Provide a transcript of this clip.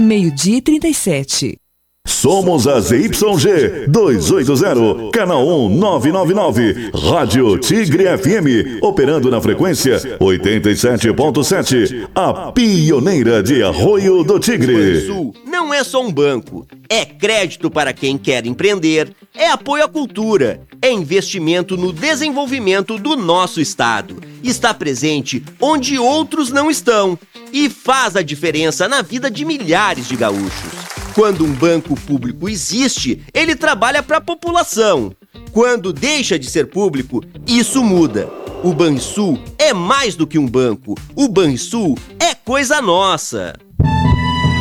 12:37. Somos a ZYG 280, canal 1999, Rádio Tigre FM, operando na frequência 87.7, a pioneira de Arroio do Tigre. Banrisul não é só um banco, é crédito para quem quer empreender, é apoio à cultura, é investimento no desenvolvimento do nosso estado. Está presente onde outros não estão e faz a diferença na vida de milhares de gaúchos. Quando um banco público existe, ele trabalha para a população. Quando deixa de ser público, isso muda. O Banrisul é mais do que um banco. O Banrisul é coisa nossa.